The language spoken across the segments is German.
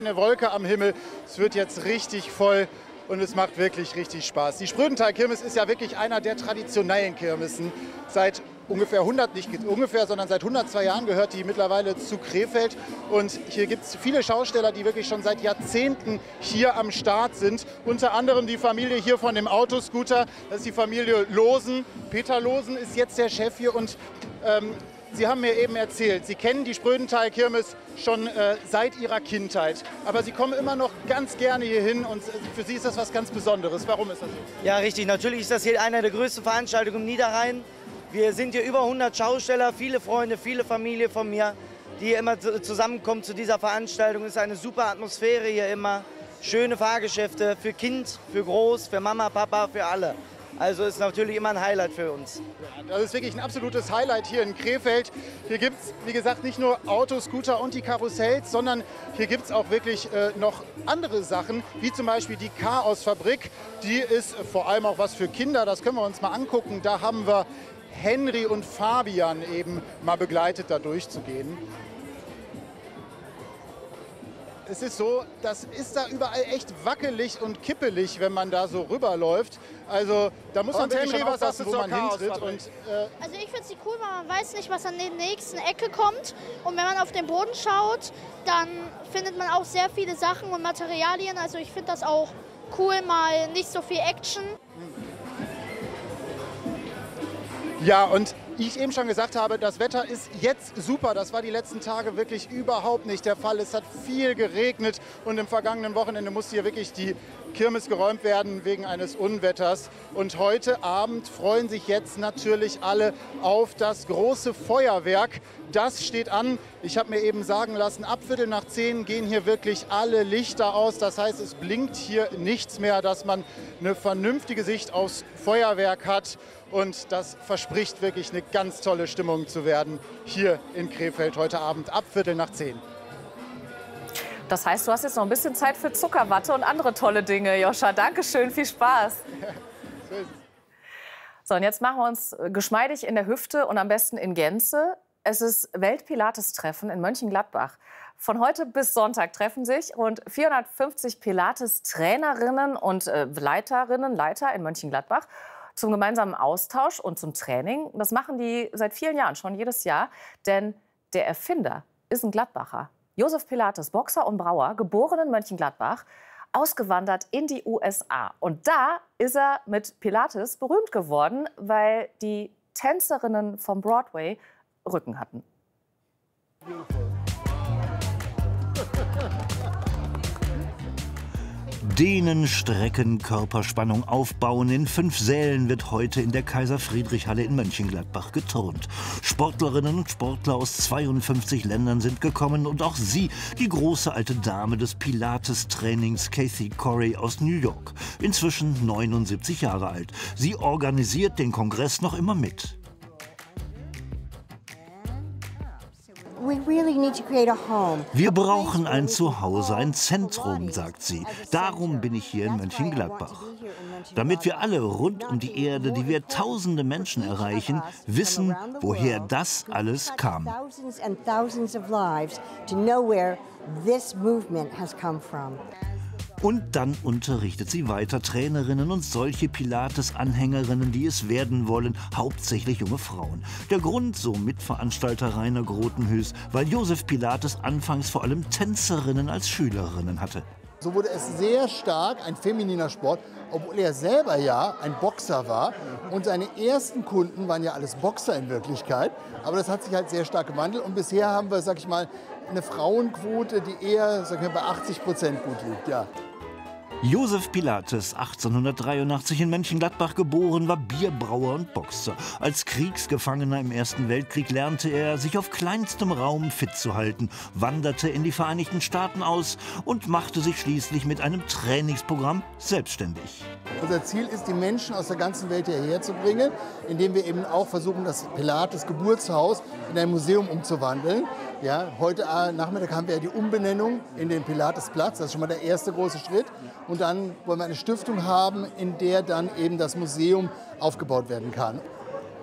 Eine Wolke am Himmel, es wird jetzt richtig voll und es macht wirklich richtig Spaß. Die Sprödental-Kirmes ist ja wirklich einer der traditionellen Kirmesen. Seit ungefähr 102 Jahren gehört die mittlerweile zu Krefeld. Und hier gibt es viele Schausteller, die wirklich schon seit Jahrzehnten hier am Start sind. Unter anderem die Familie hier von dem Autoscooter, das ist die Familie Losen. Peter Losen ist jetzt der Chef hier und Sie haben mir eben erzählt, Sie kennen die Sprödental-Kirmes schon seit Ihrer Kindheit. Aber Sie kommen immer noch ganz gerne hier hin und für Sie ist das was ganz Besonderes. Warum ist das so? Ja, richtig. Natürlich ist das hier eine der größten Veranstaltungen im Niederrhein. Wir sind hier über 100 Schausteller, viele Freunde, viele Familie von mir, die immer zusammenkommen zu dieser Veranstaltung. Es ist eine super Atmosphäre hier immer. Schöne Fahrgeschäfte für Kind, für Groß, für Mama, Papa, für alle. Also ist natürlich immer ein Highlight für uns. Ja, das ist wirklich ein absolutes Highlight hier in Krefeld. Hier gibt es, wie gesagt, nicht nur Autos, Scooter und die Karussells, sondern hier gibt es auch wirklich noch andere Sachen, wie zum Beispiel die Chaosfabrik. Die ist vor allem auch was für Kinder, das können wir uns mal angucken. Da haben wir Henry und Fabian eben mal begleitet, da durchzugehen. Es ist so, das ist da überall echt wackelig und kippelig, wenn man da so rüberläuft. Also da muss man wirklich schon aufpassen, wo man hintritt. Also ich finde sie cool, weil man weiß nicht, was an der nächsten Ecke kommt. Und wenn man auf den Boden schaut, dann findet man auch sehr viele Sachen und Materialien. Also ich finde das auch cool, mal nicht so viel Action. Ja, und wie ich eben schon gesagt habe, das Wetter ist jetzt super. Das war die letzten Tage wirklich überhaupt nicht der Fall. Es hat viel geregnet und im vergangenen Wochenende musste hier wirklich die Kirmes geräumt werden wegen eines Unwetters. Und heute Abend freuen sich jetzt natürlich alle auf das große Feuerwerk. Das steht an. Ich habe mir eben sagen lassen, ab 9:15 gehen hier wirklich alle Lichter aus. Das heißt, es blinkt hier nichts mehr, dass man eine vernünftige Sicht aufs Feuerwerk hat. Und das verspricht wirklich eine ganz tolle Stimmung zu werden hier in Krefeld heute Abend ab 9:15. Das heißt, du hast jetzt noch ein bisschen Zeit für Zuckerwatte und andere tolle Dinge, Joscha. Dankeschön, viel Spaß. Ja, so ist es. So, und jetzt machen wir uns geschmeidig in der Hüfte und am besten in Gänze. Es ist Welt-Pilates-Treffen in Mönchengladbach. Von heute bis Sonntag treffen sich rund 450 Pilates-Trainerinnen und Leiter in Mönchengladbach zum gemeinsamen Austausch und zum Training. Das machen die seit vielen Jahren, schon jedes Jahr. Denn der Erfinder ist ein Gladbacher. Josef Pilates, Boxer und Brauer, geboren in Mönchengladbach, ausgewandert in die USA. Und da ist er mit Pilates berühmt geworden, weil die Tänzerinnen vom Broadway Rücken hatten. Dehnen, Strecken, Körperspannung aufbauen. In 5 Sälen wird heute in der Kaiser-Friedrich-Halle in Mönchengladbach geturnt. Sportlerinnen und Sportler aus 52 Ländern sind gekommen und auch sie, die große alte Dame des Pilates-Trainings Kathy Corey aus New York, inzwischen 79 Jahre alt. Sie organisiert den Kongress noch immer mit. Wir brauchen ein Zuhause, ein Zentrum, sagt sie. Darum bin ich hier in Mönchengladbach. Damit wir alle rund um die Erde, die wir tausende Menschen erreichen, wissen, woher das alles kam. Und dann unterrichtet sie weiter Trainerinnen und solche Pilates-Anhängerinnen, die es werden wollen, hauptsächlich junge Frauen. Der Grund, so Mitveranstalter Rainer Grotenhös, weil Josef Pilates anfangs vor allem Tänzerinnen als Schülerinnen hatte. So wurde es sehr stark ein femininer Sport, obwohl er selber ja ein Boxer war. Und seine ersten Kunden waren ja alles Boxer in Wirklichkeit. Aber das hat sich halt sehr stark gewandelt. Und bisher haben wir, sag ich mal, eine Frauenquote, die eher, sag ich mal, bei 80% gut liegt, ja. Josef Pilates, 1883 in Mönchengladbach geboren, war Bierbrauer und Boxer. Als Kriegsgefangener im Ersten Weltkrieg lernte er, sich auf kleinstem Raum fit zu halten, wanderte in die Vereinigten Staaten aus und machte sich schließlich mit einem Trainingsprogramm selbstständig. Unser Ziel ist, die Menschen aus der ganzen Welt hierher zu bringen, indem wir eben auch versuchen, das Pilates-Geburtshaus in ein Museum umzuwandeln. Ja, heute Nachmittag haben wir ja die Umbenennung in den Pilatesplatz. Das ist schon mal der erste große Schritt. Und dann wollen wir eine Stiftung haben, in der dann eben das Museum aufgebaut werden kann.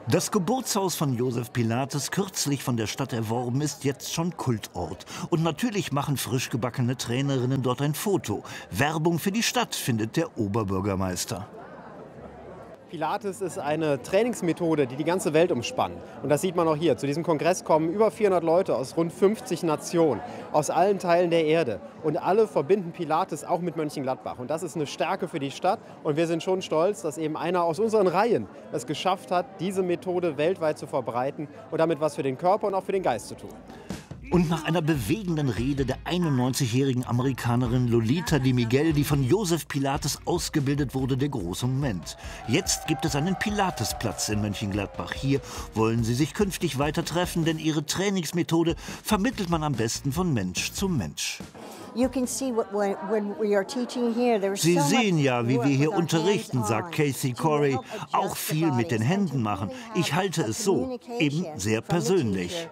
Das Geburtshaus von Josef Pilates, kürzlich von der Stadt erworben, ist jetzt schon Kultort. Und natürlich machen frisch gebackene Trainerinnen dort ein Foto. Werbung für die Stadt, findet der Oberbürgermeister. Pilates ist eine Trainingsmethode, die die ganze Welt umspannt. Und das sieht man auch hier. Zu diesem Kongress kommen über 400 Leute aus rund 50 Nationen, aus allen Teilen der Erde. Und alle verbinden Pilates auch mit Mönchengladbach. Und das ist eine Stärke für die Stadt. Und wir sind schon stolz, dass eben einer aus unseren Reihen es geschafft hat, diese Methode weltweit zu verbreiten und damit was für den Körper und auch für den Geist zu tun. Und nach einer bewegenden Rede der 91-jährigen Amerikanerin Lolita Di Miguel, die von Josef Pilates ausgebildet wurde, der große Moment. Jetzt gibt es einen Pilatesplatz in Mönchengladbach. Hier wollen sie sich künftig weiter treffen, denn ihre Trainingsmethode vermittelt man am besten von Mensch zu Mensch. Sie sehen ja, wie wir hier unterrichten, sagt Casey Corey. Auch viel mit den Händen machen. Ich halte es so, eben sehr persönlich.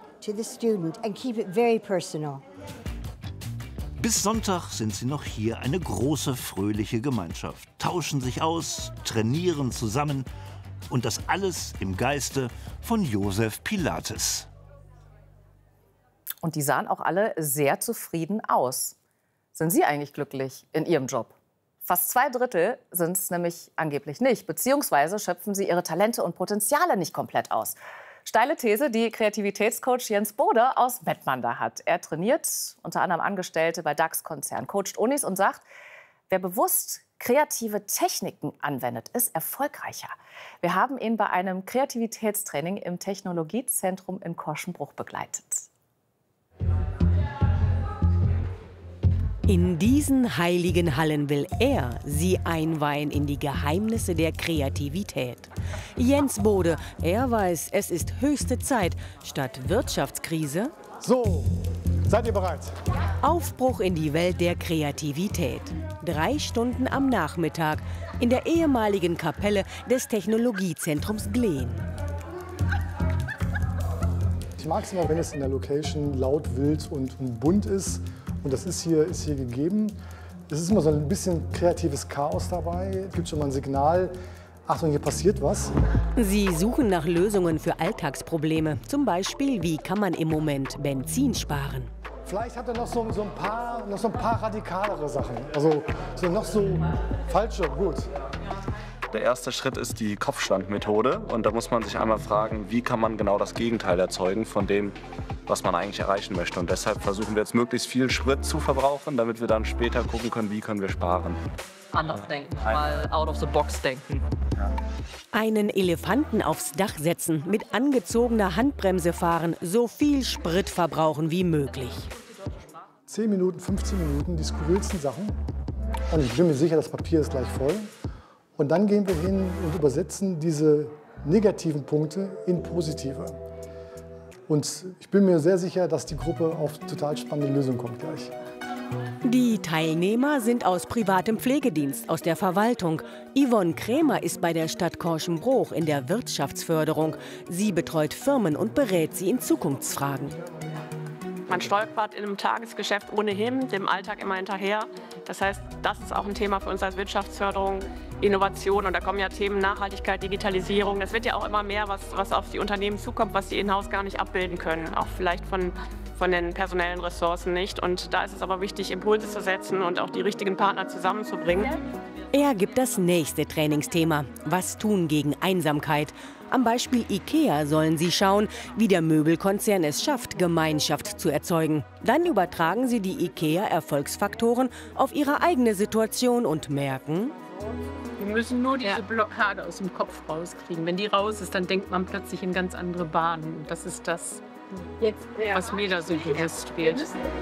Bis Sonntag sind sie noch hier, eine große, fröhliche Gemeinschaft. Tauschen sich aus, trainieren zusammen und das alles im Geiste von Josef Pilates. Und die sahen auch alle sehr zufrieden aus. Sind Sie eigentlich glücklich in Ihrem Job? Fast 2/3 sind es nämlich angeblich nicht, beziehungsweise schöpfen sie ihre Talente und Potenziale nicht komplett aus. Steile These, die Kreativitätscoach Jens Bode aus Mettmann da hat. Er trainiert unter anderem Angestellte bei DAX-Konzernen, coacht Unis und sagt, wer bewusst kreative Techniken anwendet, ist erfolgreicher. Wir haben ihn bei einem Kreativitätstraining im Technologiezentrum in Korschenbruch begleitet. In diesen heiligen Hallen will er sie einweihen in die Geheimnisse der Kreativität. Jens Bode, er weiß, es ist höchste Zeit, statt Wirtschaftskrise So, seid ihr bereit? Aufbruch in die Welt der Kreativität. 3 Stunden am Nachmittag in der ehemaligen Kapelle des Technologiezentrums Glehn. Ich mag es immer, wenn es in der Location laut, wild und bunt ist. Und das ist hier gegeben. Es ist immer so ein bisschen kreatives Chaos dabei. Es gibt schon mal ein Signal, Achtung, hier passiert was. Sie suchen nach Lösungen für Alltagsprobleme. Zum Beispiel, wie kann man im Moment Benzin sparen? Vielleicht hat er noch so ein paar radikalere Sachen. Also noch so falsche, gut. Der erste Schritt ist die Kopfstandmethode. Und da muss man sich einmal fragen, wie kann man genau das Gegenteil erzeugen von dem, was man eigentlich erreichen möchte. Und deshalb versuchen wir jetzt möglichst viel Sprit zu verbrauchen, damit wir dann später gucken können, wie können wir sparen. Anders denken, mal out of the box denken. Einen Elefanten aufs Dach setzen, mit angezogener Handbremse fahren, so viel Sprit verbrauchen wie möglich. 10 Minuten, 15 Minuten, die skurrilsten Sachen. Und ich bin mir sicher, das Papier ist gleich voll. Und dann gehen wir hin und übersetzen diese negativen Punkte in positive. Und ich bin mir sehr sicher, dass die Gruppe auf total spannende Lösungen kommt gleich. Die Teilnehmer sind aus privatem Pflegedienst, aus der Verwaltung. Yvonne Krämer ist bei der Stadt Korschenbruch in der Wirtschaftsförderung. Sie betreut Firmen und berät sie in Zukunftsfragen. Man stolpert in einem Tagesgeschäft ohnehin, dem Alltag immer hinterher. Das heißt, das ist auch ein Thema für uns als Wirtschaftsförderung, Innovation. Und da kommen ja Themen Nachhaltigkeit, Digitalisierung. Das wird ja auch immer mehr, was auf die Unternehmen zukommt, was die in-house gar nicht abbilden können. Auch vielleicht von den personellen Ressourcen nicht. Und da ist es aber wichtig, Impulse zu setzen und auch die richtigen Partner zusammenzubringen. Er gibt das nächste Trainingsthema. Was tun gegen Einsamkeit? Am Beispiel IKEA sollen sie schauen, wie der Möbelkonzern es schafft, Gemeinschaft zu erzeugen. Dann übertragen sie die IKEA-Erfolgsfaktoren auf ihre eigene Situation und merken: Wir müssen nur diese Blockade aus dem Kopf rauskriegen. Wenn die raus ist, dann denkt man plötzlich in ganz andere Bahnen. Und das ist das, was mir da so bewusst wird.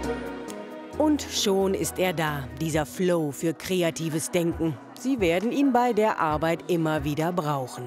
Und schon ist er da, dieser Flow für kreatives Denken. Sie werden ihn bei der Arbeit immer wieder brauchen.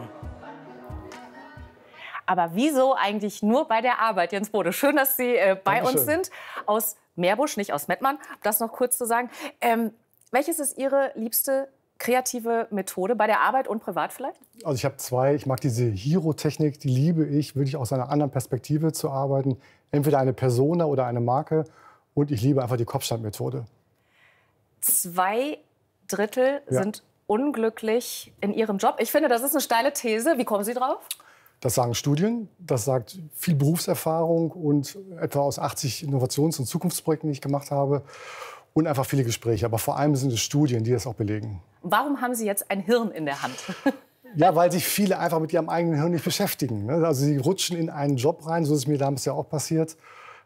Aber wieso eigentlich nur bei der Arbeit, Jens Bode? Schön, dass Sie bei uns sind. Aus Meerbusch, nicht aus Mettmann, um das noch kurz zu sagen. Welches ist Ihre liebste kreative Methode bei der Arbeit und privat vielleicht? Also ich habe 2. Ich mag diese Hero-Technik, die liebe ich, wirklich aus einer anderen Perspektive zu arbeiten. Entweder eine Persona oder eine Marke. Und ich liebe einfach die Kopfstandmethode. 2/3 sind unglücklich in ihrem Job. Ich finde, das ist eine steile These. Wie kommen Sie drauf? Das sagen Studien, das sagt viel Berufserfahrung und etwa aus 80 Innovations- und Zukunftsprojekten, die ich gemacht habe. Und einfach viele Gespräche. Aber vor allem sind es Studien, die das auch belegen. Warum haben Sie jetzt ein Hirn in der Hand? Ja, weil sich viele einfach mit ihrem eigenen Hirn nicht beschäftigen. Also sie rutschen in einen Job rein, so ist es mir damals ja auch passiert,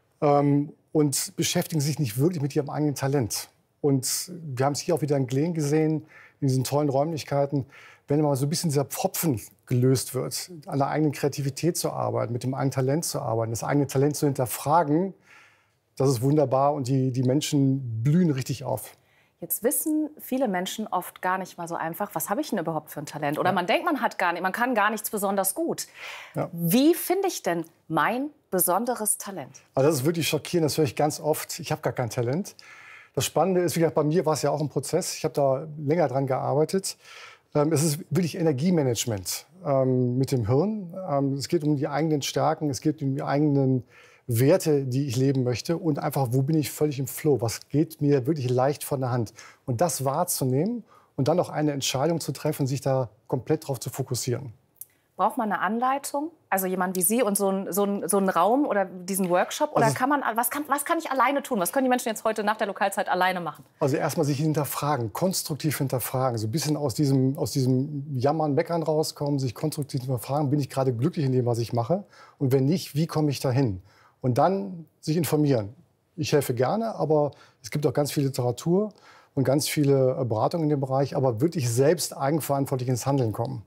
und beschäftigen sich nicht wirklich mit ihrem eigenen Talent. Und wir haben es hier auch wieder in Glehn gesehen, in diesen tollen Räumlichkeiten. Wenn mal so ein bisschen dieser Pfropfen gelöst wird, an der eigenen Kreativität zu arbeiten, mit dem eigenen Talent zu arbeiten, das eigene Talent zu hinterfragen, das ist wunderbar und die Menschen blühen richtig auf. Jetzt wissen viele Menschen oft gar nicht mal so einfach, was habe ich denn überhaupt für ein Talent? Oder man denkt, man kann gar nichts besonders gut. Ja. Wie finde ich denn mein besonderes Talent? Also das ist wirklich schockierend, das höre ich ganz oft. Ich habe gar kein Talent. Das Spannende ist, wie gesagt, bei mir war es ja auch ein Prozess. Ich habe da länger dran gearbeitet. Es ist wirklich Energiemanagement mit dem Hirn. Es geht um die eigenen Stärken, es geht um die eigenen Werte, die ich leben möchte und einfach, wo bin ich völlig im Flow, was geht mir wirklich leicht von der Hand. Und das wahrzunehmen und dann auch eine Entscheidung zu treffen, sich da komplett drauf zu fokussieren. Braucht man eine Anleitung? Also jemand wie Sie und so einen Raum oder diesen Workshop? Oder was kann ich alleine tun? Was können die Menschen jetzt heute nach der Lokalzeit alleine machen? Also erstmal sich hinterfragen, konstruktiv hinterfragen. So ein bisschen aus diesem Jammern, Meckern rauskommen, sich konstruktiv hinterfragen, bin ich gerade glücklich in dem, was ich mache? Und wenn nicht, wie komme ich dahin? Und dann sich informieren. Ich helfe gerne, aber es gibt auch ganz viel Literatur und ganz viele Beratungen in dem Bereich, aber wirklich selbst eigenverantwortlich ins Handeln kommen.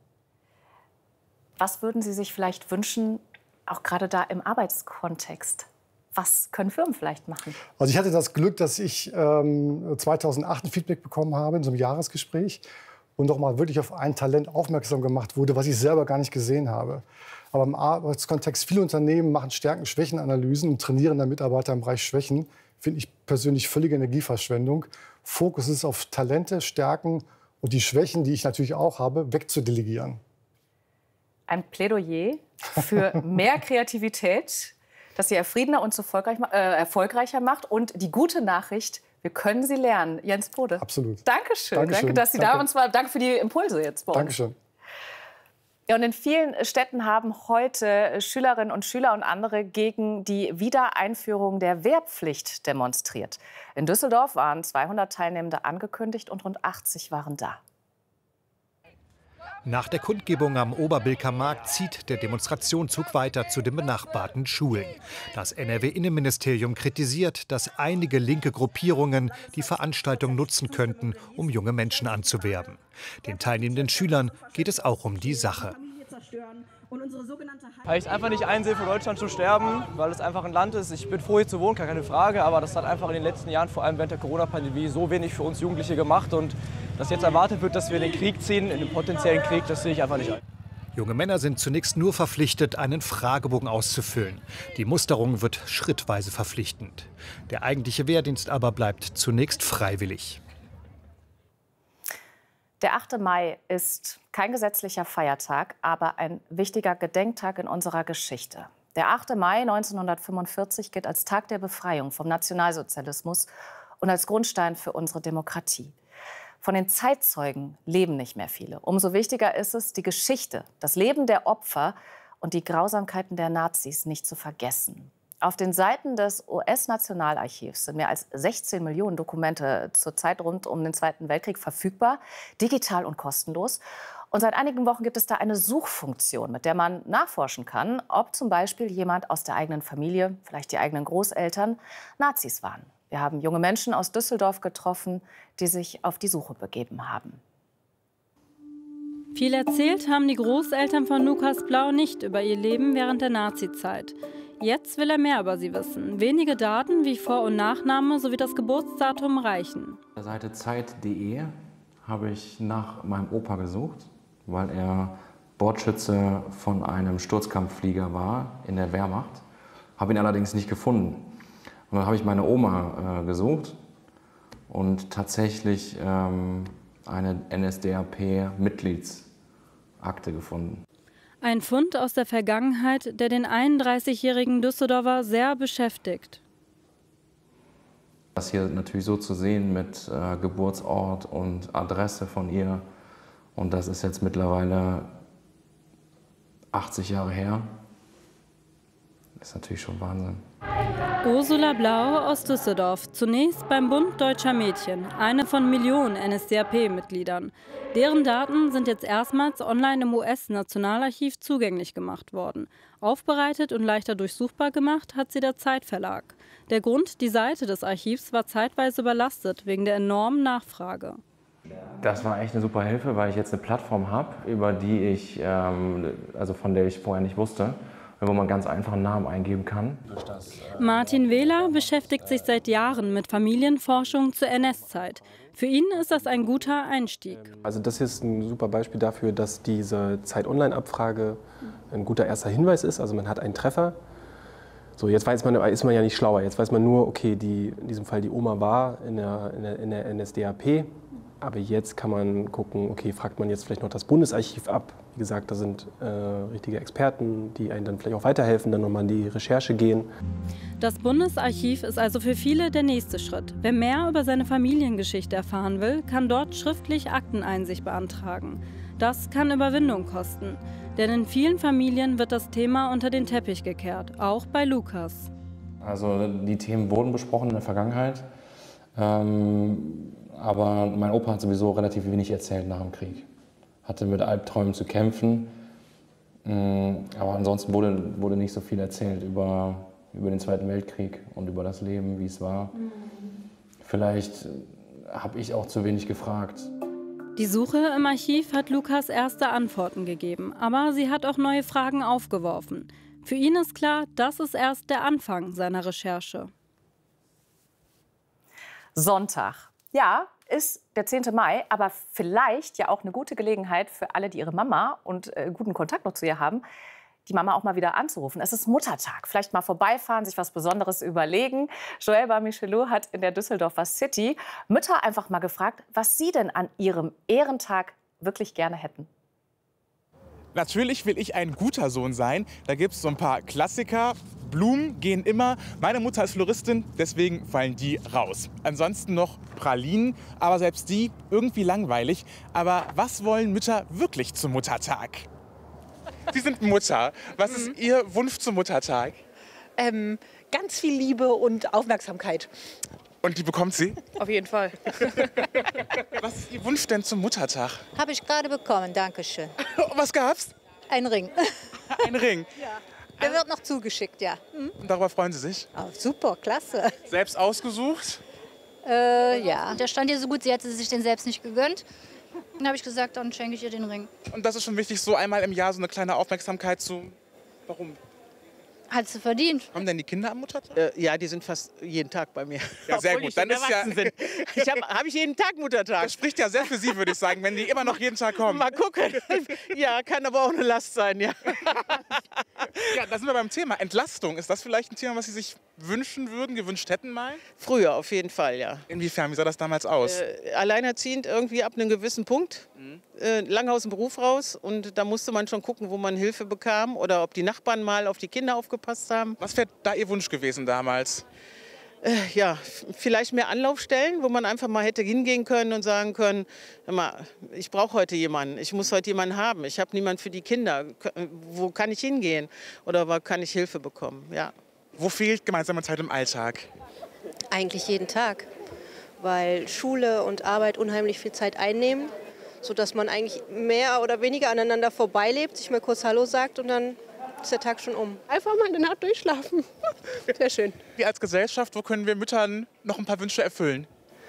Was würden Sie sich vielleicht wünschen, auch gerade da im Arbeitskontext? Was können Firmen vielleicht machen? Also ich hatte das Glück, dass ich 2008 ein Feedback bekommen habe in so einem Jahresgespräch und noch mal wirklich auf ein Talent aufmerksam gemacht wurde, was ich selber gar nicht gesehen habe. Aber im Arbeitskontext, viele Unternehmen machen Stärken-Schwächen-Analysen und trainieren dann Mitarbeiter im Bereich Schwächen. Finde ich persönlich völlige Energieverschwendung. Fokus ist auf Talente, Stärken und die Schwächen, die ich natürlich auch habe, wegzudelegieren. Ein Plädoyer für mehr Kreativität, das Sie erfriedener und erfolgreicher macht. Und die gute Nachricht, wir können sie lernen. Jens Bode. Absolut. Dankeschön. Danke, dass Sie da uns waren. Danke für die Impulse jetzt bei uns. Dankeschön. Ja, und in vielen Städten haben heute Schülerinnen und Schüler und andere gegen die Wiedereinführung der Wehrpflicht demonstriert. In Düsseldorf waren 200 Teilnehmende angekündigt und rund 80 waren da. Nach der Kundgebung am Oberbilker Markt zieht der Demonstrationszug weiter zu den benachbarten Schulen. Das NRW-Innenministerium kritisiert, dass einige linke Gruppierungen die Veranstaltung nutzen könnten, um junge Menschen anzuwerben. Den teilnehmenden Schülern geht es auch um die Sache. Weil ich es einfach nicht einsehe, für Deutschland zu sterben, weil es einfach ein Land ist. Ich bin froh, hier zu wohnen, keine Frage, aber das hat einfach in den letzten Jahren, vor allem während der Corona-Pandemie, so wenig für uns Jugendliche gemacht. Und dass jetzt erwartet wird, dass wir in den Krieg ziehen, in den potenziellen Krieg, das sehe ich einfach nicht ein. Junge Männer sind zunächst nur verpflichtet, einen Fragebogen auszufüllen. Die Musterung wird schrittweise verpflichtend. Der eigentliche Wehrdienst aber bleibt zunächst freiwillig. Der 8. Mai ist kein gesetzlicher Feiertag, aber ein wichtiger Gedenktag in unserer Geschichte. Der 8. Mai 1945 gilt als Tag der Befreiung vom Nationalsozialismus und als Grundstein für unsere Demokratie. Von den Zeitzeugen leben nicht mehr viele. Umso wichtiger ist es, die Geschichte, das Leben der Opfer und die Grausamkeiten der Nazis nicht zu vergessen. Auf den Seiten des US-Nationalarchivs sind mehr als 16 Millionen Dokumente zurzeit rund um den Zweiten Weltkrieg verfügbar, digital und kostenlos. Und seit einigen Wochen gibt es da eine Suchfunktion, mit der man nachforschen kann, ob zum Beispiel jemand aus der eigenen Familie, vielleicht die eigenen Großeltern, Nazis waren. Wir haben junge Menschen aus Düsseldorf getroffen, die sich auf die Suche begeben haben. Viel erzählt haben die Großeltern von Lukas Blau nicht über ihr Leben während der Nazizeit. Jetzt will er mehr über sie wissen. Wenige Daten wie Vor- und Nachname sowie das Geburtsdatum reichen. Auf der Seite Zeit.de habe ich nach meinem Opa gesucht, weil er Bordschütze von einem Sturzkampfflieger war in der Wehrmacht. Habe ihn allerdings nicht gefunden. Und dann habe ich meine Oma gesucht und tatsächlich eine NSDAP-Mitgliedsakte gefunden. Ein Fund aus der Vergangenheit, der den 31-jährigen Düsseldorfer sehr beschäftigt. Das hier natürlich so zu sehen mit Geburtsort und Adresse von ihr. Und das ist jetzt mittlerweile 80 Jahre her. Das ist natürlich schon Wahnsinn. Ursula Blau aus Düsseldorf, zunächst beim Bund Deutscher Mädchen, eine von Millionen NSDAP-Mitgliedern. Deren Daten sind jetzt erstmals online im US-Nationalarchiv zugänglich gemacht worden. Aufbereitet und leichter durchsuchbar gemacht hat sie der Zeit-Verlag. Der Grund, die Seite des Archivs war zeitweise überlastet wegen der enormen Nachfrage. Das war echt eine super Hilfe, weil ich jetzt eine Plattform habe, über die ich, also von der ich vorher nicht wusste, wo man ganz einfach einen Namen eingeben kann. Martin Wähler beschäftigt sich seit Jahren mit Familienforschung zur NS-Zeit. Für ihn ist das ein guter Einstieg. Also das hier ist ein super Beispiel dafür, dass diese Zeit-Online-Abfrage ein guter erster Hinweis ist. Also man hat einen Treffer. So, jetzt ist man ja nicht schlauer. Jetzt weiß man nur, okay, in diesem Fall die Oma war in der NSDAP. Aber jetzt kann man gucken, okay, fragt man jetzt vielleicht noch das Bundesarchiv ab. Wie gesagt, da sind richtige Experten, die einen dann vielleicht auch weiterhelfen, dann nochmal in die Recherche gehen. Das Bundesarchiv ist also für viele der nächste Schritt. Wer mehr über seine Familiengeschichte erfahren will, kann dort schriftlich Akteneinsicht beantragen. Das kann Überwindung kosten. Denn in vielen Familien wird das Thema unter den Teppich gekehrt, auch bei Lukas. Also die Themen wurden besprochen in der Vergangenheit. Aber mein Opa hat sowieso relativ wenig erzählt nach dem Krieg. Hatte mit Albträumen zu kämpfen. Aber ansonsten wurde nicht so viel erzählt über den Zweiten Weltkrieg und über das Leben, wie es war. Vielleicht habe ich auch zu wenig gefragt. Die Suche im Archiv hat Lukas erste Antworten gegeben, aber sie hat auch neue Fragen aufgeworfen. Für ihn ist klar, das ist erst der Anfang seiner Recherche. Sonntag. Ja, ist der 10. Mai, aber vielleicht ja auch eine gute Gelegenheit für alle, die ihre Mama und guten Kontakt noch zu ihr haben, die Mama auch mal wieder anzurufen. Es ist Muttertag. Vielleicht mal vorbeifahren, sich was Besonderes überlegen. Joël Bar-Michelot hat in der Düsseldorfer City Mütter einfach mal gefragt, was sie denn an ihrem Ehrentag wirklich gerne hätten. Natürlich will ich ein guter Sohn sein. Da gibt es so ein paar Klassiker. Blumen gehen immer. Meine Mutter ist Floristin, deswegen fallen die raus. Ansonsten noch Pralinen, aber selbst die irgendwie langweilig. Aber was wollen Mütter wirklich zum Muttertag? Sie sind Mutter. Was ist Ihr Wunsch zum Muttertag? Ganz viel Liebe und Aufmerksamkeit. Und die bekommt sie? Auf jeden Fall. Was ist Ihr Wunsch denn zum Muttertag? Habe ich gerade bekommen, danke schön. Was gab's? Ein Ring. Ein Ring? Ja. Der wird noch zugeschickt, ja. Und darüber freuen Sie sich? Oh, super, klasse. Selbst ausgesucht? Ja. Der stand ihr so gut, sie hätte sich den selbst nicht gegönnt. Dann habe ich gesagt, dann schenke ich ihr den Ring. Und das ist schon wichtig, so einmal im Jahr so eine kleine Aufmerksamkeit zu... Warum? Hat sie verdient. Kommen denn die Kinder am Muttertag? Ja, die sind fast jeden Tag bei mir. Ja, sehr gut. Dann ist ja... Habe ich jeden Tag Muttertag. Das spricht ja sehr für Sie, würde ich sagen, wenn die immer noch jeden Tag kommen. Mal gucken. Ja, kann aber auch eine Last sein, ja. Ja, da sind wir beim Thema Entlastung. Ist das vielleicht ein Thema, was Sie sich wünschen würden, gewünscht hätten mal? Früher auf jeden Fall, ja. Inwiefern? Wie sah das damals aus? Alleinerziehend irgendwie ab einem gewissen Punkt. Lange aus dem Beruf raus. Und da musste man schon gucken, wo man Hilfe bekam oder ob die Nachbarn mal auf die Kinder aufgepasst haben. Was wäre da Ihr Wunsch gewesen damals? Ja, vielleicht mehr Anlaufstellen, wo man einfach mal hätte hingehen können und sagen können, hör mal, ich brauche heute jemanden, ich muss heute jemanden haben, ich habe niemanden für die Kinder, wo kann ich hingehen oder wo kann ich Hilfe bekommen? Ja. Wo fehlt gemeinsame Zeit im Alltag? Eigentlich jeden Tag, weil Schule und Arbeit unheimlich viel Zeit einnehmen, sodass man eigentlich mehr oder weniger aneinander vorbeilebt, sich mal kurz Hallo sagt und dann ist der Tag schon um. Einfach mal eine Nacht durchschlafen. Sehr schön. Wir als Gesellschaft, wo können wir Müttern noch ein paar Wünsche erfüllen?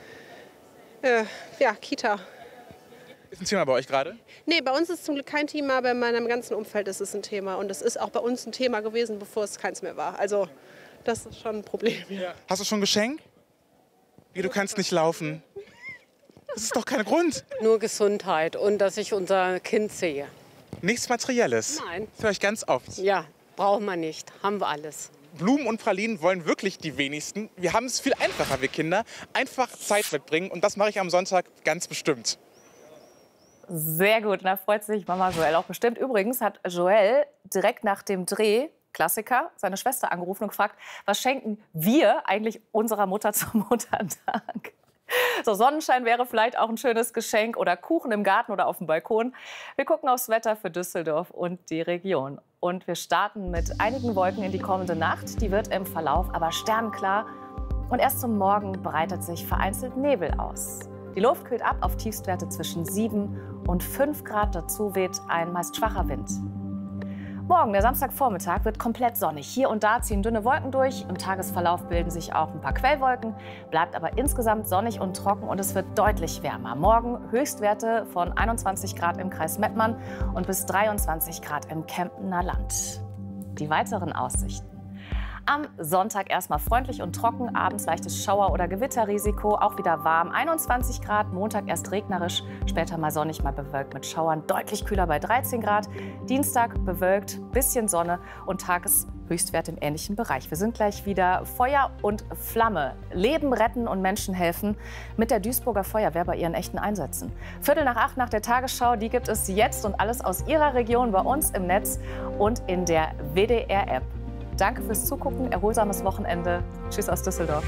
Ja, Kita. Ist ein Thema bei euch gerade? Nee, bei uns ist es zum Glück kein Thema, aber in meinem ganzen Umfeld ist es ein Thema. Und es ist auch bei uns ein Thema gewesen, bevor es keins mehr war. Also das ist schon ein Problem. Ja. Hast du schon ein Geschenk? Wie, du kannst nicht laufen. Das ist doch kein Grund. Nur Gesundheit und dass ich unser Kind sehe. Nichts Materielles? Nein. Das höre ich ganz oft. Ja, brauchen wir nicht. Haben wir alles. Blumen und Pralinen wollen wirklich die wenigsten. Wir haben es viel einfacher, wir Kinder. Einfach Zeit mitbringen und das mache ich am Sonntag ganz bestimmt. Sehr gut, da freut sich Mama Joël auch bestimmt. Übrigens hat Joël direkt nach dem Dreh, Klassiker, seine Schwester angerufen und gefragt, was schenken wir eigentlich unserer Mutter zum Muttertag? So, Sonnenschein wäre vielleicht auch ein schönes Geschenk oder Kuchen im Garten oder auf dem Balkon. Wir gucken aufs Wetter für Düsseldorf und die Region. Und wir starten mit einigen Wolken in die kommende Nacht. Die wird im Verlauf aber sternklar. Und erst zum Morgen breitet sich vereinzelt Nebel aus. Die Luft kühlt ab auf Tiefstwerte zwischen 7 und 5 Grad. Dazu weht ein meist schwacher Wind. Morgen, der Samstagvormittag, wird komplett sonnig. Hier und da ziehen dünne Wolken durch. Im Tagesverlauf bilden sich auch ein paar Quellwolken. Bleibt aber insgesamt sonnig und trocken und es wird deutlich wärmer. Morgen Höchstwerte von 21 Grad im Kreis Mettmann und bis 23 Grad im Kemptener Land. Die weiteren Aussichten. Am Sonntag erstmal freundlich und trocken, abends leichtes Schauer- oder Gewitterrisiko, auch wieder warm, 21 Grad, Montag erst regnerisch, später mal sonnig, mal bewölkt mit Schauern, deutlich kühler bei 13 Grad, Dienstag bewölkt, bisschen Sonne und Tageshöchstwert im ähnlichen Bereich. Wir sind gleich wieder Feuer und Flamme, Leben retten und Menschen helfen mit der Duisburger Feuerwehr bei ihren echten Einsätzen. 7:45 nach der Tagesschau, die gibt es jetzt und alles aus Ihrer Region bei uns im Netz und in der WDR-App. Danke fürs Zugucken, erholsames Wochenende. Tschüss aus Düsseldorf.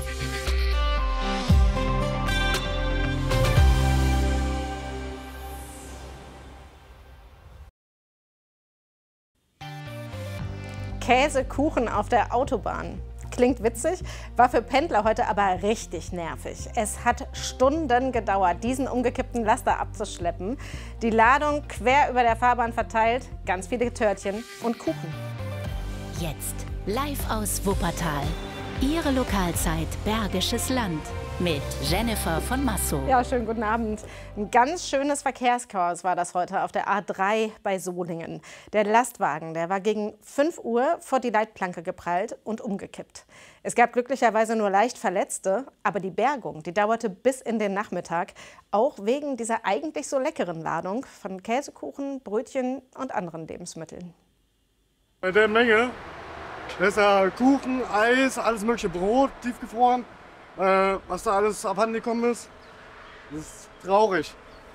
Käsekuchen auf der Autobahn. Klingt witzig, war für Pendler heute aber richtig nervig. Es hat Stunden gedauert, diesen umgekippten Laster abzuschleppen. Die Ladung quer über der Fahrbahn verteilt, ganz viele Törtchen und Kuchen. Jetzt live aus Wuppertal. Ihre Lokalzeit Bergisches Land mit Jennifer von Massow. Ja, schönen guten Abend. Ein ganz schönes Verkehrschaos war das heute auf der A3 bei Solingen. Der Lastwagen, der war gegen 5 Uhr vor die Leitplanke geprallt und umgekippt. Es gab glücklicherweise nur leicht Verletzte, aber die Bergung, die dauerte bis in den Nachmittag, auch wegen dieser eigentlich so leckeren Ladung von Käsekuchen, Brötchen und anderen Lebensmitteln. Bei der Menge, da ist ja Kuchen, Eis, alles mögliche Brot, tiefgefroren, was da alles abhanden gekommen ist. Das ist traurig.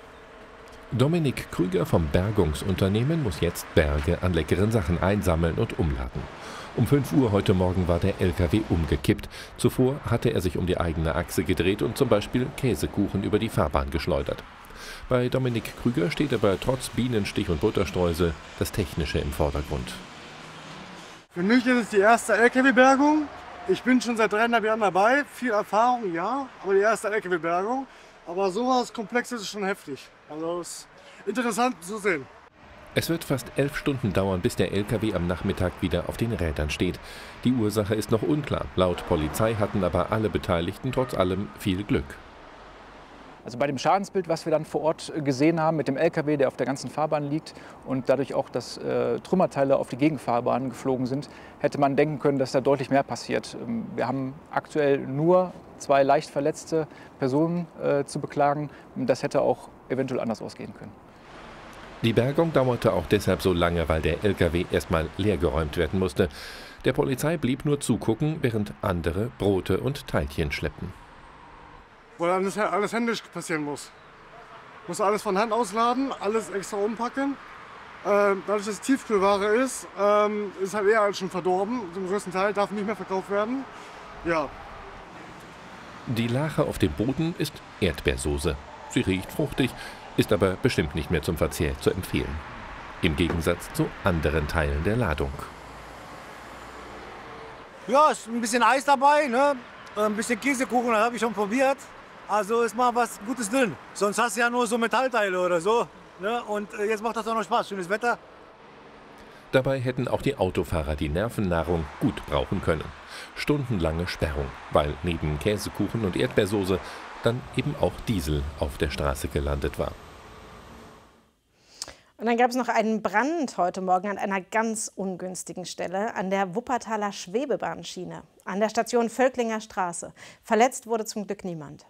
Dominik Krüger vom Bergungsunternehmen muss jetzt Berge an leckeren Sachen einsammeln und umladen. Um 5 Uhr heute Morgen war der LKW umgekippt. Zuvor hatte er sich um die eigene Achse gedreht und zum Beispiel Käsekuchen über die Fahrbahn geschleudert. Bei Dominik Krüger steht aber trotz Bienenstich und Butterstreusel das Technische im Vordergrund. Für mich ist es die erste LKW-Bergung. Ich bin schon seit 3,5 Jahren dabei. Viel Erfahrung, ja, aber die erste LKW-Bergung. Aber sowas Komplexes ist schon heftig. Also es ist interessant zu sehen. Es wird fast 11 Stunden dauern, bis der LKW am Nachmittag wieder auf den Rädern steht. Die Ursache ist noch unklar. Laut Polizei hatten aber alle Beteiligten trotz allem viel Glück. Also bei dem Schadensbild, was wir dann vor Ort gesehen haben mit dem LKW, der auf der ganzen Fahrbahn liegt und dadurch auch, dass Trümmerteile auf die Gegenfahrbahn geflogen sind, hätte man denken können, dass da deutlich mehr passiert. Wir haben aktuell nur 2 leicht verletzte Personen zu beklagen. Das hätte auch eventuell anders ausgehen können. Die Bergung dauerte auch deshalb so lange, weil der LKW erstmal leergeräumt werden musste. Der Polizei blieb nur zugucken, während andere Brote und Teilchen schleppten. Weil alles händisch passieren muss. Muss alles von Hand ausladen, alles extra umpacken. Dadurch, dass es Tiefkühlware ist, ist halt eher alles schon verdorben. Zum größten Teil darf nicht mehr verkauft werden. Ja. Die Lache auf dem Boden ist Erdbeersoße. Sie riecht fruchtig, ist aber bestimmt nicht mehr zum Verzehr zu empfehlen. Im Gegensatz zu anderen Teilen der Ladung. Ja, ist ein bisschen Eis dabei, ne? Ein bisschen Käsekuchen, das habe ich schon probiert. Also ist mal was Gutes drin. Sonst hast du ja nur so Metallteile oder so. Ne? Und jetzt macht das auch noch Spaß. Schönes Wetter. Dabei hätten auch die Autofahrer die Nervennahrung gut brauchen können. Stundenlange Sperrung, weil neben Käsekuchen und Erdbeersoße dann eben auch Diesel auf der Straße gelandet war. Und dann gab es noch einen Brand heute Morgen an einer ganz ungünstigen Stelle an der Wuppertaler Schwebebahnschiene, an der Station Völklinger Straße. Verletzt wurde zum Glück niemand.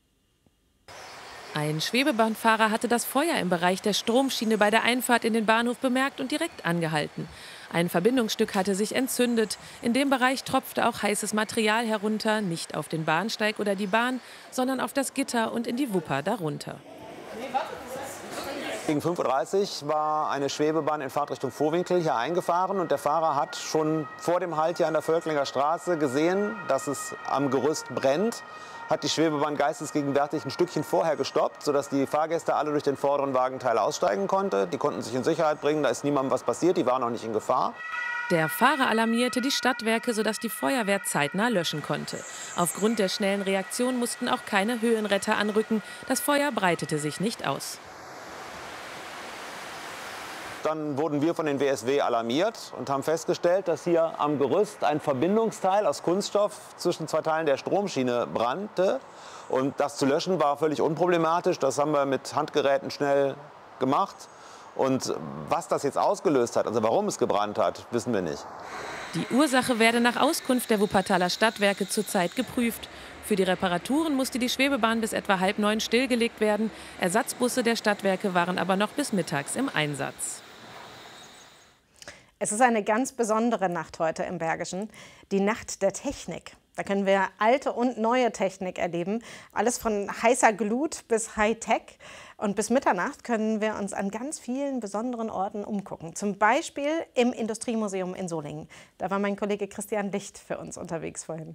Ein Schwebebahnfahrer hatte das Feuer im Bereich der Stromschiene bei der Einfahrt in den Bahnhof bemerkt und direkt angehalten. Ein Verbindungsstück hatte sich entzündet. In dem Bereich tropfte auch heißes Material herunter, nicht auf den Bahnsteig oder die Bahn, sondern auf das Gitter und in die Wupper darunter. Gegen 5:30 Uhr war eine Schwebebahn in Fahrtrichtung Vohwinkel hier eingefahren und der Fahrer hat schon vor dem Halt hier an der Völklinger Straße gesehen, dass es am Gerüst brennt, hat die Schwebebahn geistesgegenwärtig ein Stückchen vorher gestoppt, sodass die Fahrgäste alle durch den vorderen Wagenteil aussteigen konnten. Die konnten sich in Sicherheit bringen, da ist niemandem was passiert, die waren auch nicht in Gefahr. Der Fahrer alarmierte die Stadtwerke, sodass die Feuerwehr zeitnah löschen konnte. Aufgrund der schnellen Reaktion mussten auch keine Höhenretter anrücken. Das Feuer breitete sich nicht aus. Dann wurden wir von den WSW alarmiert und haben festgestellt, dass hier am Gerüst ein Verbindungsteil aus Kunststoff zwischen zwei Teilen der Stromschiene brannte. Und das zu löschen war völlig unproblematisch. Das haben wir mit Handgeräten schnell gemacht. Und was das jetzt ausgelöst hat, also warum es gebrannt hat, wissen wir nicht. Die Ursache werde nach Auskunft der Wuppertaler Stadtwerke zurzeit geprüft. Für die Reparaturen musste die Schwebebahn bis etwa 8:30 stillgelegt werden. Ersatzbusse der Stadtwerke waren aber noch bis mittags im Einsatz. Es ist eine ganz besondere Nacht heute im Bergischen, die Nacht der Technik. Da können wir alte und neue Technik erleben, alles von heißer Glut bis Hightech. Und bis Mitternacht können wir uns an ganz vielen besonderen Orten umgucken. Zum Beispiel im Industriemuseum in Solingen. Da war mein Kollege Christian Licht für uns unterwegs vorhin.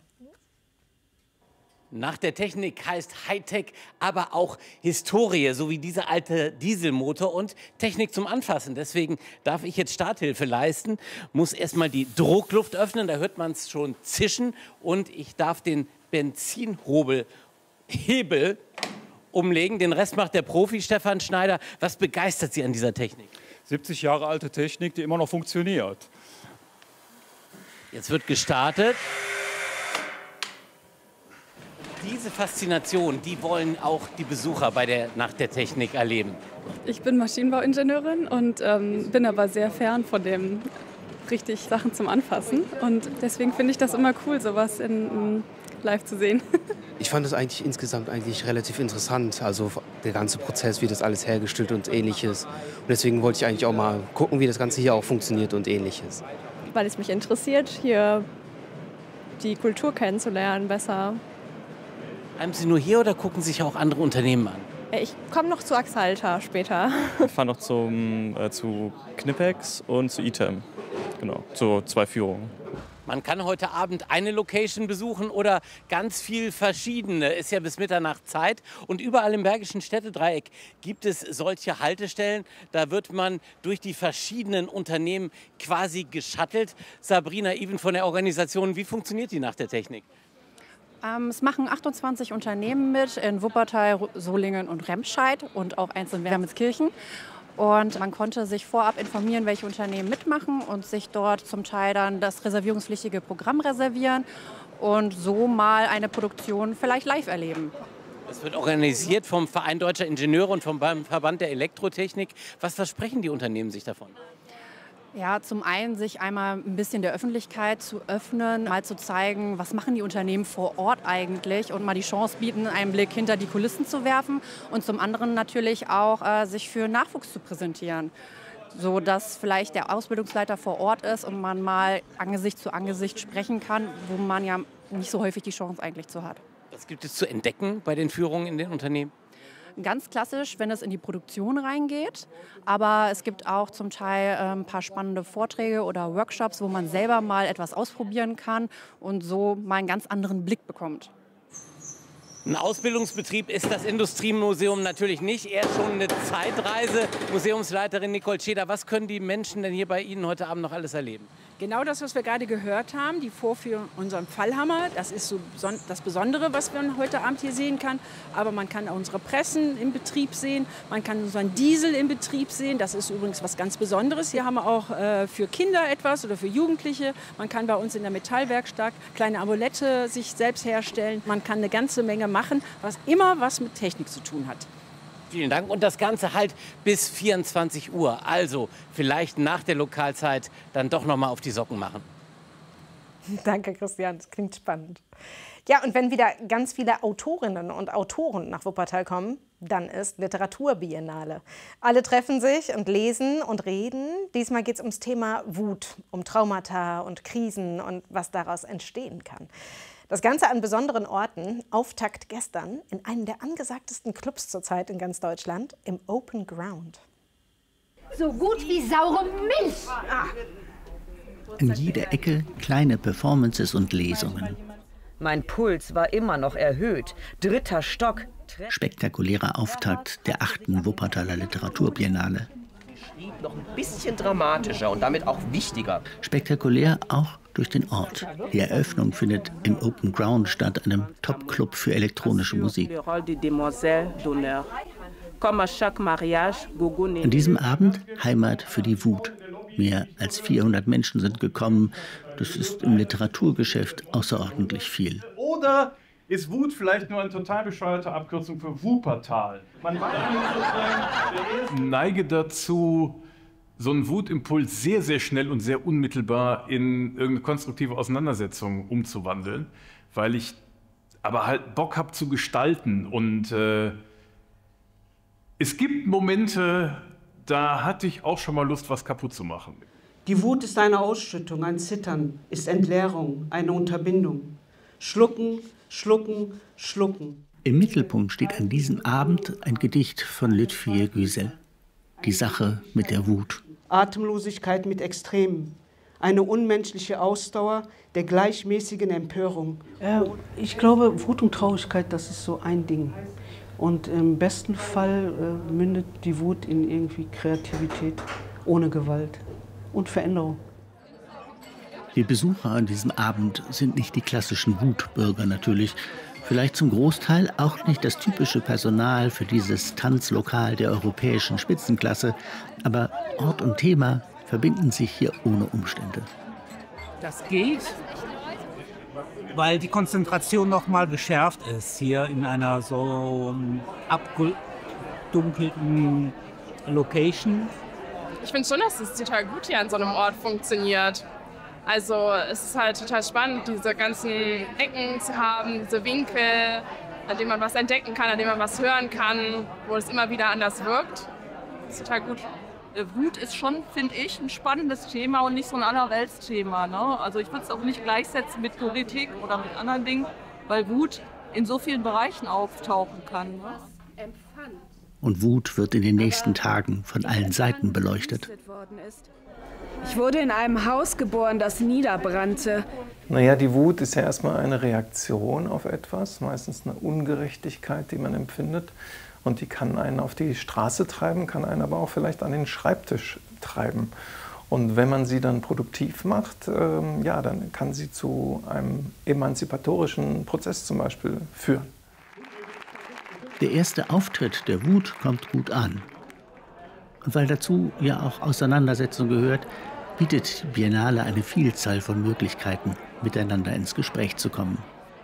Nacht der Technik heißt Hightech, aber auch Historie, so wie dieser alte Dieselmotor und Technik zum Anfassen. Deswegen darf ich jetzt Starthilfe leisten, muss erstmal die Druckluft öffnen, da hört man es schon zischen und ich darf den Benzinhebel umlegen. Den Rest macht der Profi Stefan Schneider. Was begeistert Sie an dieser Technik? 70 Jahre alte Technik, die immer noch funktioniert. Jetzt wird gestartet. Diese Faszination, die wollen auch die Besucher bei der Nacht der Technik erleben. Ich bin Maschinenbauingenieurin und bin aber sehr fern von dem richtig Sachen zum Anfassen. Und deswegen finde ich das immer cool, sowas in live zu sehen. Ich fand es eigentlich insgesamt relativ interessant, also der ganze Prozess, wie das alles hergestellt und ähnliches. Und deswegen wollte ich eigentlich auch mal gucken, wie das Ganze hier auch funktioniert und ähnliches. Weil es mich interessiert, hier die Kultur kennenzulernen besser. Bleiben Sie nur hier oder gucken sich auch andere Unternehmen an? Ich komme noch zu Axalta später. Ich fahre noch zu Knipex und zu ITEM. Genau, zu 2 Führungen. Man kann heute Abend eine Location besuchen oder ganz viel verschiedene. Ist ja bis Mitternacht Zeit. Und überall im Bergischen Städtedreieck gibt es solche Haltestellen. Da wird man durch die verschiedenen Unternehmen quasi geschattelt. Sabrina Even von der Organisation, wie funktioniert die Nacht der Technik? Es machen 28 Unternehmen mit in Wuppertal, Solingen und Remscheid und auch eins in Wermelskirchen. Und man konnte sich vorab informieren, welche Unternehmen mitmachen und sich dort zum Teil dann das reservierungspflichtige Programm reservieren und so mal eine Produktion vielleicht live erleben. Das wird organisiert vom Verein Deutscher Ingenieure und vom Verband der Elektrotechnik. Was versprechen die Unternehmen sich davon? Ja, zum einen sich einmal ein bisschen der Öffentlichkeit zu öffnen, mal zu zeigen, was machen die Unternehmen vor Ort eigentlich und mal die Chance bieten, einen Blick hinter die Kulissen zu werfen und zum anderen natürlich auch sich für Nachwuchs zu präsentieren, so dass vielleicht der Ausbildungsleiter vor Ort ist und man mal Angesicht zu Angesicht sprechen kann, wo man ja nicht so häufig die Chance eigentlich zu hat. Was gibt es zu entdecken bei den Führungen in den Unternehmen? Ganz klassisch, wenn es in die Produktion reingeht. Aber es gibt auch zum Teil ein paar spannende Vorträge oder Workshops, wo man selber mal etwas ausprobieren kann und so mal einen ganz anderen Blick bekommt. Ein Ausbildungsbetrieb ist das Industriemuseum natürlich nicht, eher schon eine Zeitreise. Museumsleiterin Nicole Scheder, was können die Menschen denn hier bei Ihnen heute Abend noch alles erleben? Genau das, was wir gerade gehört haben, die Vorführung unserem Fallhammer. Das ist so das Besondere, was man heute Abend hier sehen kann. Aber man kann auch unsere Pressen im Betrieb sehen. Man kann unseren Diesel im Betrieb sehen. Das ist übrigens was ganz Besonderes. Hier haben wir auch für Kinder etwas oder für Jugendliche. Man kann bei uns in der Metallwerkstatt kleine Amulette sich selbst herstellen. Man kann eine ganze Menge machen, was immer was mit Technik zu tun hat. Vielen Dank. Und das Ganze halt bis 24 Uhr. Also vielleicht nach der Lokalzeit dann doch noch mal auf die Socken machen. Danke, Christian. Das klingt spannend. Ja, und wenn wieder ganz viele Autorinnen und Autoren nach Wuppertal kommen, dann ist Literaturbiennale. Alle treffen sich und lesen und reden. Diesmal geht es ums Thema Wut, um Traumata und Krisen und was daraus entstehen kann. Das Ganze an besonderen Orten. Auftakt gestern in einem der angesagtesten Clubs zurzeit in ganz Deutschland, im Open Ground. So gut wie saure Milch. In jeder Ecke kleine Performances und Lesungen. Mein Puls war immer noch erhöht. 3. Stock. Spektakulärer Auftakt der 8. Wuppertaler Literaturbiennale. Noch ein bisschen dramatischer und damit auch wichtiger. Spektakulär auch durch den Ort. Die Eröffnung findet im Open Ground statt, einem Top-Club für elektronische Musik. An diesem Abend Heimat für die Wut. Mehr als 400 Menschen sind gekommen. Das ist im Literaturgeschäft außerordentlich viel. Oder ist Wut vielleicht nur eine total bescheuerte Abkürzung für Wuppertal? Man neige dazu, so einen Wutimpuls sehr, sehr schnell und sehr unmittelbar in irgendeine konstruktive Auseinandersetzung umzuwandeln, weil ich aber halt Bock habe zu gestalten. Und es gibt Momente, da hatte ich auch schon mal Lust, was kaputt zu machen. Die Wut ist eine Ausschüttung, ein Zittern, ist Entleerung, eine Unterbindung. Schlucken, schlucken, schlucken. Im Mittelpunkt steht an diesem Abend ein Gedicht von Lütfie Güzel. Die Sache mit der Wut. Atemlosigkeit mit Extremen. Eine unmenschliche Ausdauer der gleichmäßigen Empörung. Ich glaube, Wut und Traurigkeit, das ist so ein Ding. Und im besten Fall mündet die Wut in irgendwie Kreativität ohne Gewalt und Veränderung. Die Besucher an diesem Abend sind nicht die klassischen Wutbürger natürlich. Vielleicht zum Großteil auch nicht das typische Personal für dieses Tanzlokal der europäischen Spitzenklasse. Aber Ort und Thema verbinden sich hier ohne Umstände. Das geht, weil die Konzentration noch mal geschärft ist, hier in einer so abgedunkelten Location. Ich finde schon, dass es total gut hier an so einem Ort funktioniert. Also es ist halt total spannend, diese ganzen Ecken zu haben, diese Winkel, an denen man was entdecken kann, an denen man was hören kann, wo es immer wieder anders wirkt. Das ist total gut. Wut ist schon, finde ich, ein spannendes Thema und nicht so ein Allerweltsthema. Ne? Also ich würde es auch nicht gleichsetzen mit Politik oder mit anderen Dingen, weil Wut in so vielen Bereichen auftauchen kann. Ne? Und Wut wird in den nächsten Tagen von allen Seiten beleuchtet. Ich wurde in einem Haus geboren, das niederbrannte. Naja, die Wut ist ja erstmal eine Reaktion auf etwas, meistens eine Ungerechtigkeit, die man empfindet. Und die kann einen auf die Straße treiben, kann einen aber auch vielleicht an den Schreibtisch treiben. Und wenn man sie dann produktiv macht, ja, dann kann sie zu einem emanzipatorischen Prozess zum Beispiel führen. Der erste Auftritt der Wut kommt gut an. Und weil dazu ja auch Auseinandersetzung gehört, bietet die Biennale eine Vielzahl von Möglichkeiten, miteinander ins Gespräch zu kommen.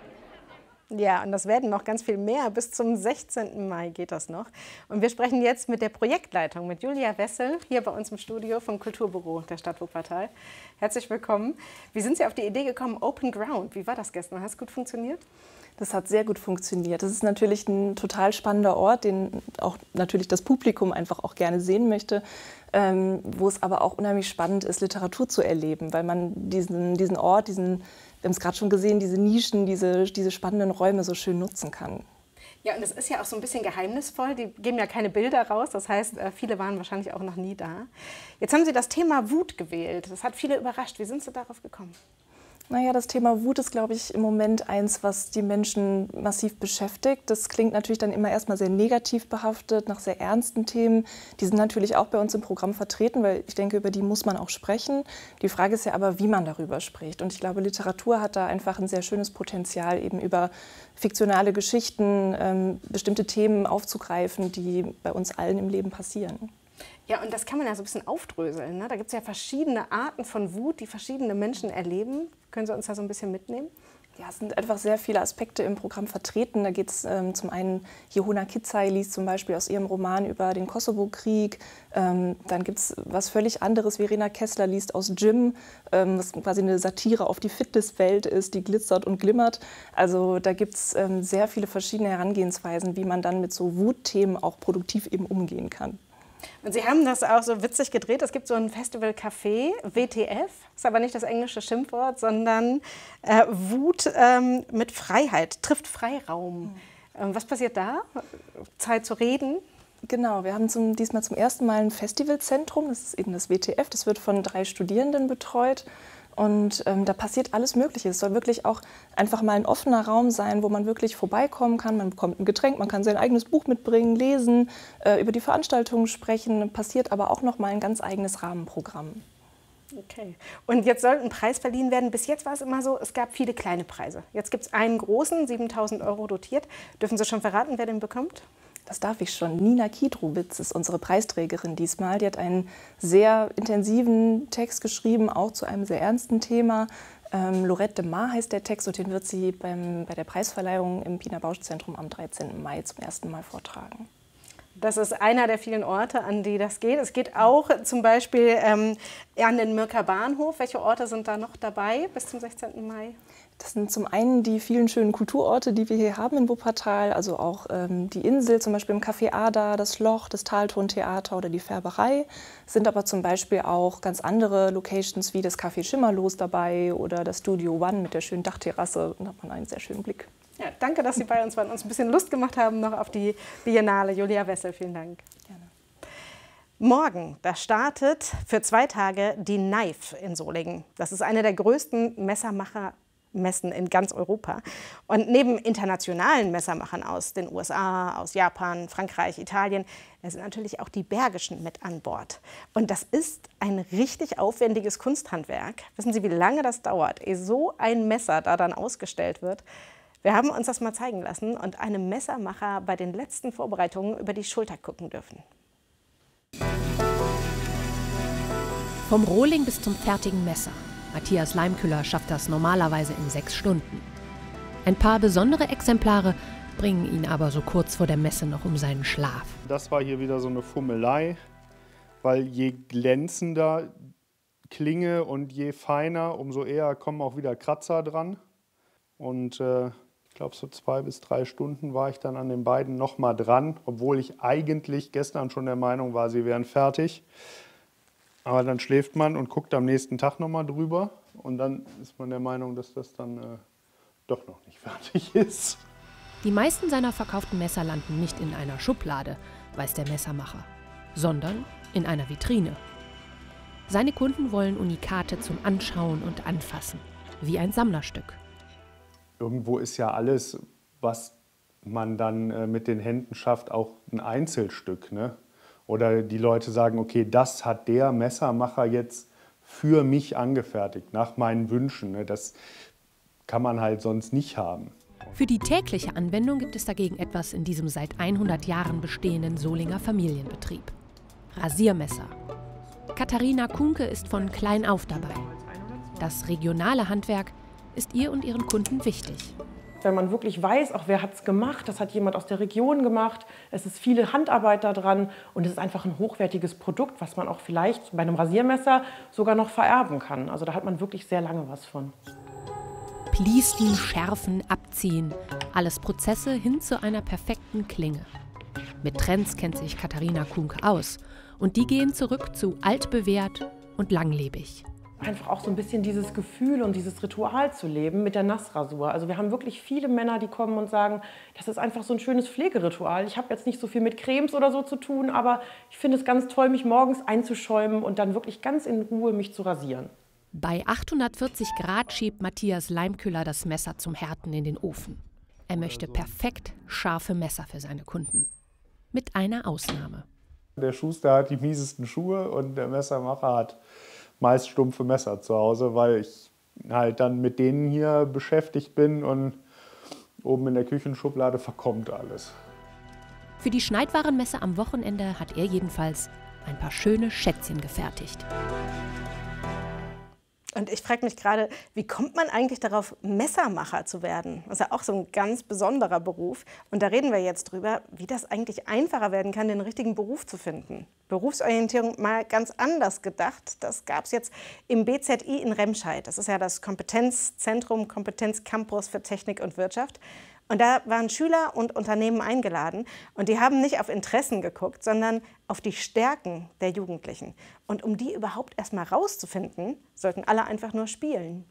Ja, und das werden noch ganz viel mehr. Bis zum 16. Mai geht das noch. Und wir sprechen jetzt mit der Projektleitung, mit Julia Wessel, hier bei uns im Studio vom Kulturbüro der Stadt Wuppertal. Herzlich willkommen. Wie sind Sie auf die Idee gekommen, Open Ground? Wie war das gestern? Hat es gut funktioniert? Das hat sehr gut funktioniert. Das ist natürlich ein total spannender Ort, den auch natürlich das Publikum einfach auch gerne sehen möchte, wo es aber auch unheimlich spannend ist, Literatur zu erleben, weil man diesen Ort, wir haben es gerade schon gesehen, diese Nischen, diese spannenden Räume so schön nutzen kann. Ja, und es ist ja auch so ein bisschen geheimnisvoll. Die geben ja keine Bilder raus. Das heißt, viele waren wahrscheinlich auch noch nie da. Jetzt haben Sie das Thema Wut gewählt. Das hat viele überrascht. Wie sind Sie darauf gekommen? Naja, das Thema Wut ist, glaube ich, im Moment eins, was die Menschen massiv beschäftigt. Das klingt natürlich dann immer erstmal sehr negativ behaftet, nach sehr ernsten Themen. Die sind natürlich auch bei uns im Programm vertreten, weil ich denke, über die muss man auch sprechen. Die Frage ist ja aber, wie man darüber spricht. Und ich glaube, Literatur hat da einfach ein sehr schönes Potenzial, eben über fiktionale Geschichten bestimmte Themen aufzugreifen, die bei uns allen im Leben passieren. Ja, und das kann man ja so ein bisschen aufdröseln. Ne? Da gibt es ja verschiedene Arten von Wut, die verschiedene Menschen erleben. Können Sie uns da so ein bisschen mitnehmen? Ja, es sind einfach sehr viele Aspekte im Programm vertreten. Da geht es zum einen, Jehona Kitzay liest zum Beispiel aus ihrem Roman über den Kosovo-Krieg. Dann gibt es was völlig anderes. Verena Kessler liest aus Gym, was quasi eine Satire auf die Fitnesswelt ist, die glitzert und glimmert. Also da gibt es sehr viele verschiedene Herangehensweisen, wie man dann mit so Wutthemen auch produktiv eben umgehen kann. Und Sie haben das auch so witzig gedreht. Es gibt so ein Festival-Café, WTF, ist aber nicht das englische Schimpfwort, sondern Wut mit Freiheit, trifft Freiraum. Was passiert da? Zeit zu reden? Genau, wir haben diesmal zum ersten Mal ein Festivalzentrum, das ist eben das WTF, das wird von 3 Studierenden betreut. Und da passiert alles Mögliche. Es soll wirklich auch einfach mal ein offener Raum sein, wo man wirklich vorbeikommen kann. Man bekommt ein Getränk, man kann sein eigenes Buch mitbringen, lesen, über die Veranstaltungen sprechen. Passiert aber auch noch mal ein ganz eigenes Rahmenprogramm. Okay. Und jetzt soll ein Preis verliehen werden. Bis jetzt war es immer so, es gab viele kleine Preise. Jetzt gibt es einen großen, 7.000 € dotiert. Dürfen Sie schon verraten, wer den bekommt? Das darf ich schon. Nina Kidrowitz ist unsere Preisträgerin diesmal. Die hat einen sehr intensiven Text geschrieben, auch zu einem sehr ernsten Thema. Lorette de Mar heißt der Text und den wird sie bei der Preisverleihung im Piener Bausch-Zentrum am 13. Mai zum ersten Mal vortragen. Das ist einer der vielen Orte, an die das geht. Es geht auch zum Beispiel an den Mürker Bahnhof. Welche Orte sind da noch dabei bis zum 16. Mai? Das sind zum einen die vielen schönen Kulturorte, die wir hier haben in Wuppertal, also auch die Insel, zum Beispiel im Café Ada, das Loch, das Taltontheater oder die Färberei. Es sind aber zum Beispiel auch ganz andere Locations wie das Café Schimmerlos dabei oder das Studio One mit der schönen Dachterrasse. Da hat man einen sehr schönen Blick. Ja, danke, dass Sie bei uns waren und uns ein bisschen Lust gemacht haben noch auf die Biennale. Julia Wessel, vielen Dank. Gerne. Morgen, da startet für 2 Tage die Knife in Solingen. Das ist eine der größten Messermachermessen in ganz Europa. Und neben internationalen Messermachern aus den USA, aus Japan, Frankreich, Italien, da sind natürlich auch die Bergischen mit an Bord. Und das ist ein richtig aufwendiges Kunsthandwerk. Wissen Sie, wie lange das dauert, ehe so ein Messer da dann ausgestellt wird? Wir haben uns das mal zeigen lassen und einem Messermacher bei den letzten Vorbereitungen über die Schulter gucken dürfen. Vom Rohling bis zum fertigen Messer. Matthias Leimküller schafft das normalerweise in 6 Stunden. Ein paar besondere Exemplare bringen ihn aber so kurz vor der Messe noch um seinen Schlaf. Das war hier wieder so eine Fummelei, weil je glänzender Klinge und je feiner, umso eher kommen auch wieder Kratzer dran. Und ich glaube, so 2 bis 3 Stunden war ich dann an den beiden noch mal dran, obwohl ich eigentlich gestern schon der Meinung war, sie wären fertig. Aber dann schläft man und guckt am nächsten Tag noch mal drüber und dann ist man der Meinung, dass das dann doch noch nicht fertig ist. Die meisten seiner verkauften Messer landen nicht in einer Schublade, weiß der Messermacher, sondern in einer Vitrine. Seine Kunden wollen Unikate zum Anschauen und Anfassen, wie ein Sammlerstück. Irgendwo ist ja alles, was man dann mit den Händen schafft, auch ein Einzelstück, ne? Oder die Leute sagen, okay, das hat der Messermacher jetzt für mich angefertigt, nach meinen Wünschen, ne? Das kann man halt sonst nicht haben. Für die tägliche Anwendung gibt es dagegen etwas in diesem seit 100 Jahren bestehenden Solinger Familienbetrieb. Rasiermesser. Katharina Kuhnke ist von klein auf dabei. Das regionale Handwerk ist ihr und ihren Kunden wichtig. Wenn man wirklich weiß, auch wer hat es gemacht, das hat jemand aus der Region gemacht, es ist viele Handarbeit da dran und es ist einfach ein hochwertiges Produkt, was man auch vielleicht bei einem Rasiermesser sogar noch vererben kann. Also da hat man wirklich sehr lange was von. Pliesten, schärfen, abziehen, alles Prozesse hin zu einer perfekten Klinge. Mit Trends kennt sich Katharina Kuhnke aus und die gehen zurück zu altbewährt und langlebig. Einfach auch so ein bisschen dieses Gefühl und dieses Ritual zu leben mit der Nassrasur. Also wir haben wirklich viele Männer, die kommen und sagen, das ist einfach so ein schönes Pflegeritual. Ich habe jetzt nicht so viel mit Cremes oder so zu tun, aber ich finde es ganz toll, mich morgens einzuschäumen und dann wirklich ganz in Ruhe mich zu rasieren. Bei 840 Grad schiebt Matthias Leimküller das Messer zum Härten in den Ofen. Er möchte perfekt scharfe Messer für seine Kunden. Mit einer Ausnahme. Der Schuster hat die miesesten Schuhe und der Messermacher hat meist stumpfe Messer zu Hause, weil ich halt dann mit denen hier beschäftigt bin und oben in der Küchenschublade verkommt alles. Für die Schneidwarenmesse am Wochenende hat er jedenfalls ein paar schöne Schätzchen gefertigt. Und ich frage mich gerade, wie kommt man eigentlich darauf, Messermacher zu werden? Das ist ja auch so ein ganz besonderer Beruf. Und da reden wir jetzt drüber, wie das eigentlich einfacher werden kann, den richtigen Beruf zu finden. Berufsorientierung mal ganz anders gedacht. Das gab es jetzt im BZI in Remscheid. Das ist ja das Kompetenzzentrum, Kompetenzcampus für Technik und Wirtschaft. Und da waren Schüler und Unternehmen eingeladen und die haben nicht auf Interessen geguckt, sondern auf die Stärken der Jugendlichen. Und um die überhaupt erst mal rauszufinden, sollten alle einfach nur spielen.